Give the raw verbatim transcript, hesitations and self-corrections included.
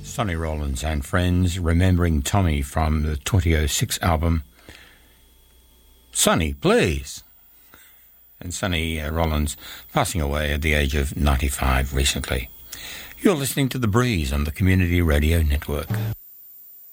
Sonny Rollins and Friends, remembering Tommy from the twenty oh six album Sonny, Please. And Sonny uh, Rollins passing away at the age of ninety-five recently. You're listening to The Breeze on the Community Radio Network.